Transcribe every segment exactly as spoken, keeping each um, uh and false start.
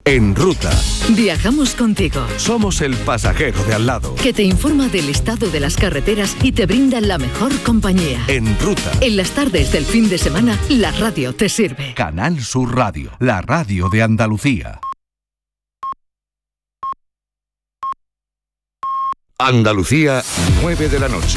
En Ruta. Viajamos contigo. Somos el pasajero de al lado. Que te informa del estado de las carreteras y te brinda la mejor compañía. En Ruta. En las tardes del fin de semana, la radio te sirve. Canal Sur Radio, la radio de Andalucía. Andalucía, nueve de la noche.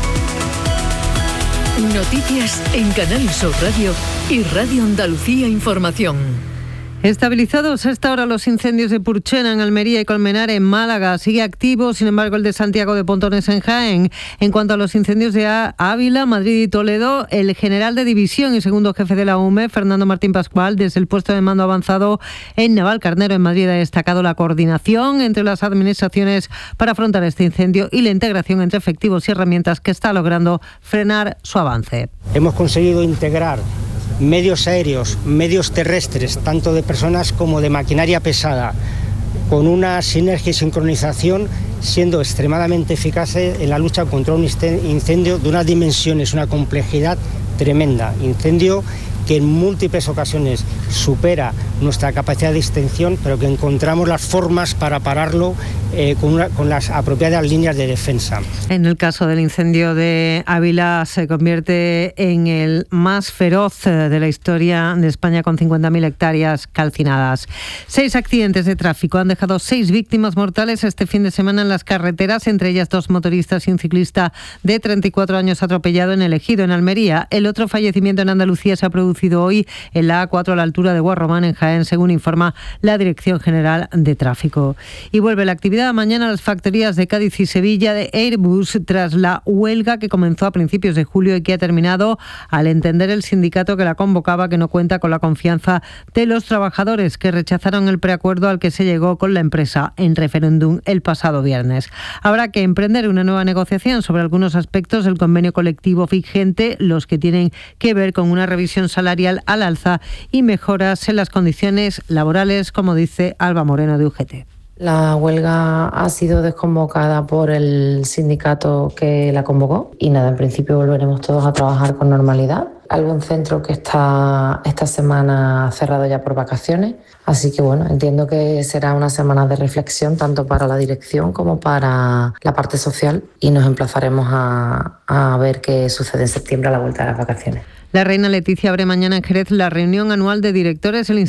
Noticias en Canal Sur Radio y Radio Andalucía Información. Estabilizados a esta hora los incendios de Purchena en Almería y Colmenar en Málaga. Sigue activo, sin embargo, el de Santiago de Pontones en Jaén. En cuanto a los incendios de Ávila, Madrid y Toledo, el general de división y segundo jefe de la U M E, Fernando Martín Pascual, desde el puesto de mando avanzado en Navalcarnero, en Madrid, ha destacado la coordinación entre las administraciones para afrontar este incendio y la integración entre efectivos y herramientas que está logrando frenar su avance. Hemos conseguido integrar medios aéreos, medios terrestres, tanto de personas como de maquinaria pesada, con una sinergia y sincronización, siendo extremadamente eficaces en la lucha contra un incendio de unas dimensiones, una complejidad tremenda. Incendio que en múltiples ocasiones supera nuestra capacidad de extinción, pero que encontramos las formas para pararlo eh, con, una, con las apropiadas líneas de defensa. En el caso del incendio de Ávila se convierte en el más feroz de la historia de España, con cincuenta mil hectáreas calcinadas. Seis accidentes de tráfico han dejado seis víctimas mortales este fin de semana en las carreteras, entre ellas dos motoristas y un ciclista de treinta y cuatro años atropellado en El Ejido, en Almería. El otro fallecimiento en Andalucía se ha producido hoy en la A cuatro a la altura de Guarromán, en Jaén, según informa la Dirección General de Tráfico. Y vuelve la actividad mañana a las factorías de Cádiz y Sevilla de Airbus tras la huelga que comenzó a principios de julio y que ha terminado, al entender el sindicato que la convocaba, que no cuenta con la confianza de los trabajadores, que rechazaron el preacuerdo al que se llegó con la empresa en referéndum el pasado viernes. Habrá que emprender una nueva negociación sobre algunos aspectos del convenio colectivo vigente, los que tienen que ver con una revisión salarial al alza y mejoras en las condiciones laborales, como dice Alba Moreno de U G T. La huelga ha sido desconvocada por el sindicato que la convocó y nada, en principio volveremos todos a trabajar con normalidad. Algún centro que está esta semana cerrado ya por vacaciones, así que bueno, entiendo que será una semana de reflexión tanto para la dirección como para la parte social y nos emplazaremos a, a ver qué sucede en septiembre a la vuelta de las vacaciones. La reina Leticia abre mañana en Jerez la reunión anual de directores del